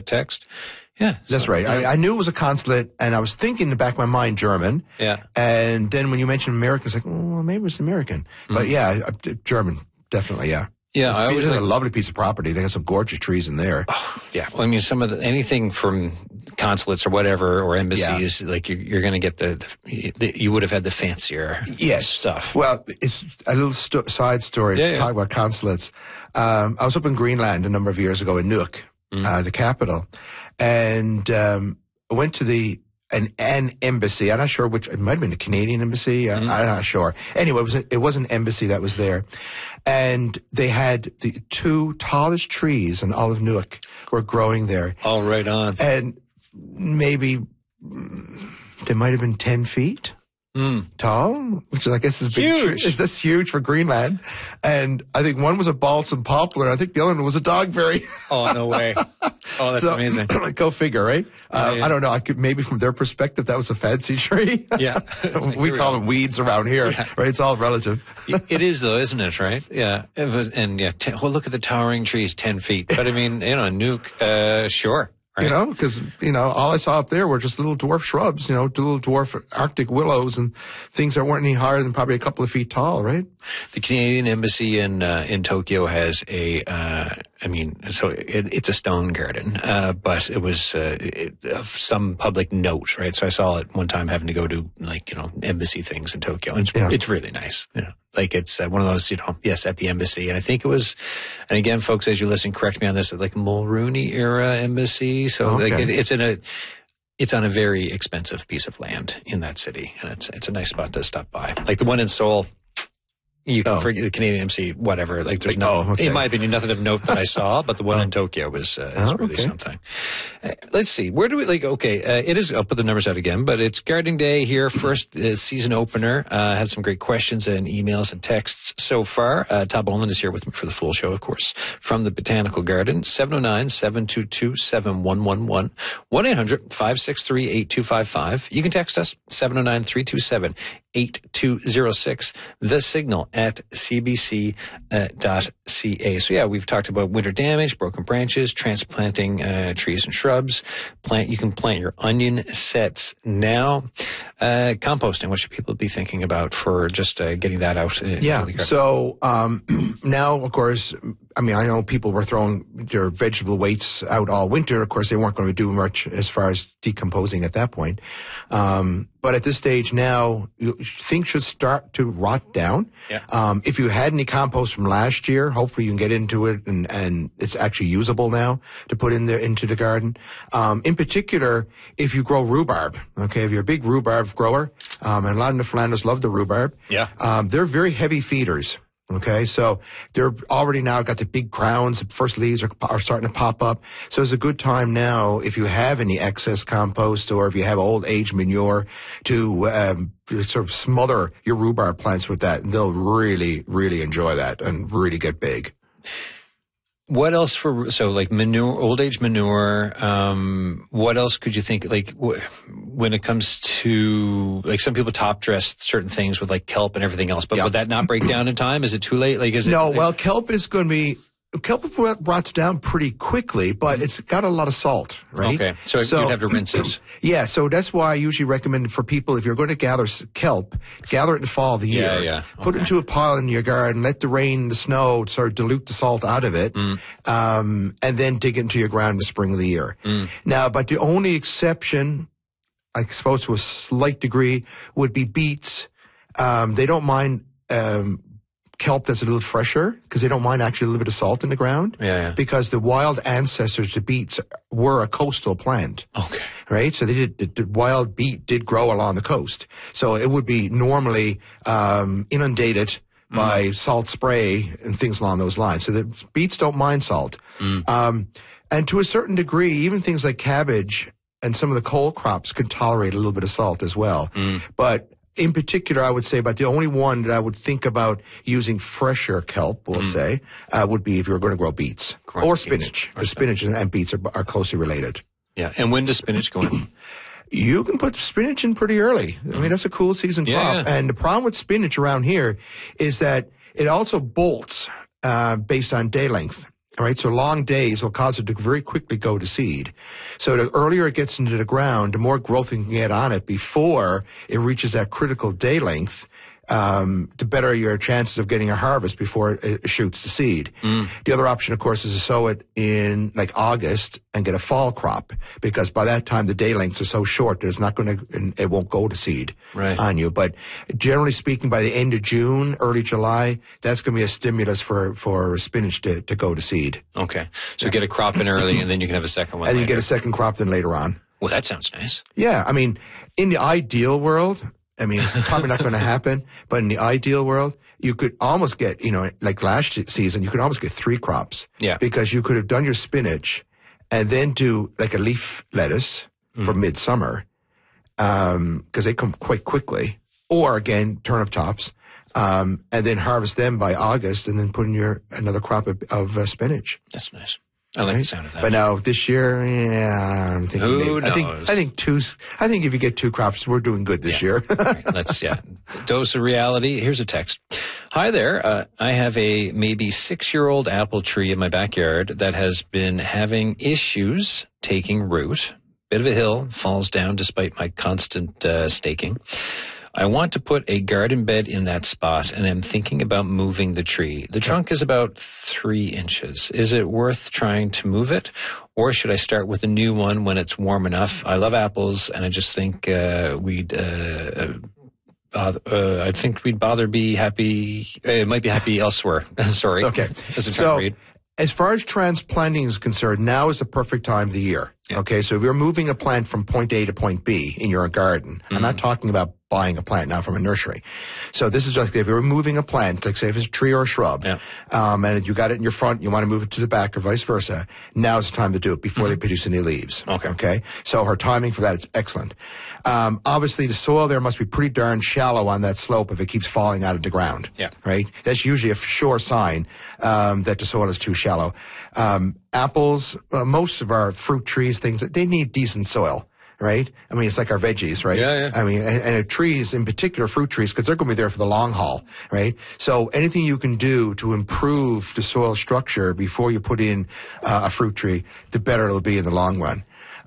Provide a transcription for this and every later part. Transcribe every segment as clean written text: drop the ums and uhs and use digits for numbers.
text. Yeah. That's right. I knew it was a consulate, and I was thinking in the back of my mind German. Yeah. And then when you mentioned American, it's like, well, maybe it's American. But yeah, German, definitely, yeah. Yeah, it's a lovely piece of property. They got some gorgeous trees in there. Oh, yeah, well, I mean, anything from consulates or whatever or embassies, like you're going to get you would have had the fancier stuff. Well, it's a little side story. Talk about consulates. I was up in Greenland a number of years ago in Nuuk, the capital, and I went to an embassy. I'm not sure which. It might have been the Canadian embassy. I'm not sure. Anyway, it was an embassy that was there, and they had the 2 tallest trees in all of Nuuk were growing there. Oh, right on. And maybe they might have been 10 feet tall, which I guess is huge. It's just huge for Greenland. And I think one was a balsam poplar. And I think the other one was a dogberry. Oh, no way. Oh, that's amazing. Go figure, right? Yeah. I don't know. I could maybe from their perspective, that was a fancy tree. Yeah. We call them weeds around here, right? It's all relative. It is though, isn't it? Right? Yeah. Well, look at the towering trees, 10 feet. But I mean, Nuuk, sure. Right. Because, all I saw up there were just little dwarf shrubs, little dwarf Arctic willows and things that weren't any higher than probably a couple of feet tall, right? The Canadian Embassy in Tokyo has it's a stone garden, but it was of some public note, right? So I saw it one time having to go to embassy things in Tokyo. And it's really nice, it's one of those, yes, at the embassy. And I think it was, and again, folks, as you listen, correct me on this, like Mulrooney era embassy. So it's on a very expensive piece of land in that city, and it's a nice spot to stop by. Like the one in Seoul, you can forget the Canadian MC, whatever. Like there's in my opinion, nothing of note that I saw, but the one in Tokyo was really something. Let's see, where do we it is. I'll put the numbers out again, but it's Gardening Day here. First season opener. Had some great questions and emails and texts so far. Todd Boland is here with me for the full show, of course, from the Botanical Garden. 709-722-7111, 1-800-563-8255. You can text us 709-327-8206. The Signal at cbc.ca. So we've talked about winter damage, broken branches, transplanting trees and shrubs. You can plant your onion sets now. Composting, what should people be thinking about for just getting that out? So now, of course, I know people were throwing their vegetable waste out all winter. Of course, they weren't going to do much as far as decomposing at that point. But at this stage now, things should start to rot down. Yeah. If you had any compost from last year, hopefully you can get into it and it's actually usable now to put into the garden. In particular, if you grow rhubarb, if you're a big rhubarb grower, and a lot of Newfoundlanders love the rhubarb. Yeah. They're very heavy feeders. Okay, so they're already now got the big crowns. The first leaves are starting to pop up. So it's a good time now, if you have any excess compost or if you have old age manure, to sort of smother your rhubarb plants with that. And they'll really, really enjoy that and really get big. What else like manure, old age manure? What else could you think? Like when it comes to some people top dress certain things with kelp and everything else, but would that not break down in time? Is it too late? Kelp is going to be. Kelp rots down pretty quickly, but it's got a lot of salt, right? Okay, so you'd have to rinse it. Yeah, so that's why I usually recommend for people, if you're going to gather kelp, gather it in the fall of the year. Yeah. Put it into a pile in your garden, let the rain and the snow sort of dilute the salt out of it, and then dig it into your ground in the spring of the year. Now, but the only exception, I suppose to a slight degree, would be beets. They don't mind kelp that's a little fresher because they don't mind actually a little bit of salt in the ground. Yeah. Because the wild ancestors to beets were a coastal plant. Okay. Right? So the wild beet did grow along the coast. So it would be normally inundated by salt spray and things along those lines. So the beets don't mind salt. And to a certain degree, even things like cabbage and some of the cole crops could tolerate a little bit of salt as well. But in particular, I would say about the only one that I would think about using fresher kelp, we'll say, would be if you're going to grow beets or spinach. Because spinach and beets are closely related. Yeah. And when does spinach go in? You can put spinach in pretty early. I mean, that's a cool season crop. Yeah. And the problem with spinach around here is that it also bolts based on day length. All right, so long days will cause it to very quickly go to seed. So the earlier it gets into the ground, the more growth you can get on it before it reaches that critical day length. The better your chances of getting a harvest before it shoots the seed. The other option, of course, is to sow it in like August and get a fall crop, because by that time the day lengths are so short that it's not going to, it won't go to seed on you. But generally speaking, by the end of June, early July, that's going to be a stimulus for spinach to go to seed. Okay. So get a crop in early and then you can have a second one and later. You get a second crop then later on. Well, that sounds nice. Yeah. I mean, in the ideal world, I mean, it's probably not going to happen, but in the ideal world, you could almost get, like last season, you could almost get 3 crops. Yeah. Because you could have done your spinach and then do like a leaf lettuce for midsummer, because they come quite quickly. Or again, turnip tops, and then harvest them by August and then put in another crop of spinach. That's nice. I like the sound of that. But now this year, I'm thinking. Who knows? I think if you get 2 crops, we're doing good this year. Right, dose of reality. Here's a text. Hi there. I have a maybe 6-year-old apple tree in my backyard that has been having issues taking root. Bit of a hill, falls down despite my constant staking. I want to put a garden bed in that spot, and I'm thinking about moving the tree. The trunk is about 3 inches. Is it worth trying to move it, or should I start with a new one when it's warm enough? I love apples, and I just think we'd be happy. It might be happy elsewhere. Sorry. Okay. As far as transplanting is concerned, now is the perfect time of the year. Yeah. Okay, so if you're moving a plant from point A to point B in your garden, I'm not talking about buying a plant now from a nursery. So this is just if you're moving a plant, like say if it's a tree or a shrub, and you got it in your front, you want to move it to the back or vice versa, now's the time to do it before they produce any leaves. Okay? So her timing for that is excellent. Obviously the soil there must be pretty darn shallow on that slope if it keeps falling out of the ground. Yeah. Right? That's usually a sure sign that the soil is too shallow. Apples, most of our fruit trees, things, they need decent soil. Right? I mean, it's like our veggies, right? Yeah. I mean, and trees, in particular fruit trees, because they're going to be there for the long haul, right? So anything you can do to improve the soil structure before you put in a fruit tree, the better it'll be in the long run.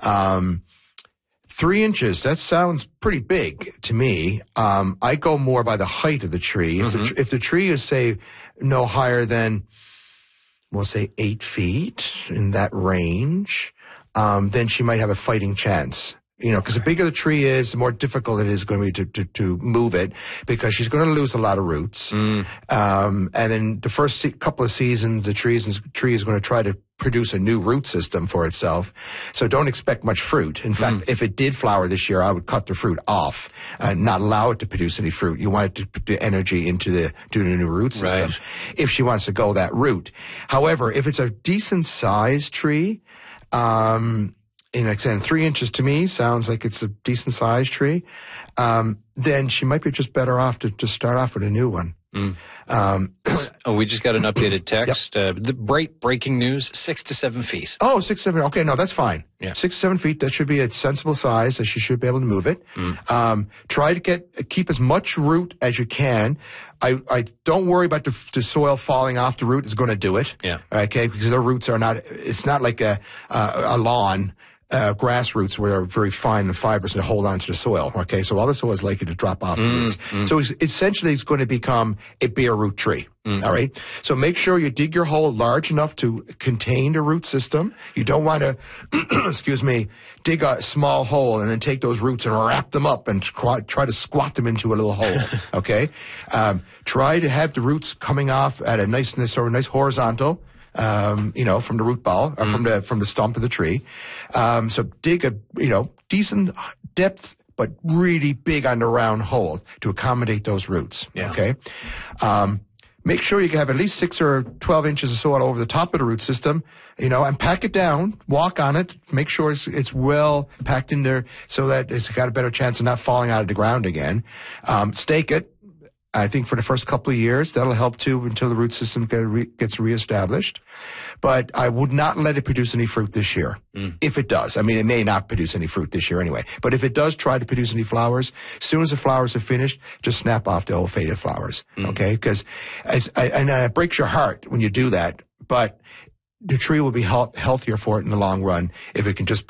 3 inches, that sounds pretty big to me. I go more by the height of the tree. If the tree is, say, no higher than, we'll say 8 feet, in that range, then she might have a fighting chance. Because the bigger the tree is, the more difficult it is going to be to move it, because she's going to lose a lot of roots. And then the first couple of seasons, the tree is going to try to produce a new root system for itself. So don't expect much fruit. In fact, if it did flower this year, I would cut the fruit off and not allow it to produce any fruit. You want it to put the energy into the new root system if she wants to go that route. However, if it's a decent sized tree, like saying 3 inches to me sounds like it's a decent sized tree, then she might be just better off to start off with a new one. We just got an updated text. The breaking news, 6 to 7 feet. Oh, 6, 7. Okay, no, that's fine. Yeah. 6 to 7 feet, that should be a sensible size, that she should be able to move it. Try to keep as much root as you can. I don't worry about the soil falling off the root is going to do it. Yeah. Okay, because their roots are not, it's not like a lawn. Grass roots where they're very fine and fibrous and hold on to the soil. Okay, so all the soil is likely to drop off the roots. So essentially it's going to become a bare root tree. All right. So make sure you dig your hole large enough to contain the root system. You don't want to, dig a small hole and then take those roots and wrap them up and try to squat them into a little hole. Okay. Try to have the roots coming off at a nice horizontal. From the root ball or from the stump of the tree. So dig a, decent depth, but really big on the round hole to accommodate those roots. Yeah. Okay. Make sure you have at least 6 or 12 inches of soil over the top of the root system, and pack it down, walk on it, make sure it's well packed in there so that it's got a better chance of not falling out of the ground again. Stake it. I think for the first couple of years, that'll help too until the root system gets reestablished. But I would not let it produce any fruit this year. If it does. I mean, it may not produce any fruit this year anyway. But if it does try to produce any flowers, as soon as the flowers are finished, just snap off the old faded flowers. Okay? Because it breaks your heart when you do that. But the tree will be healthier for it in the long run if it can just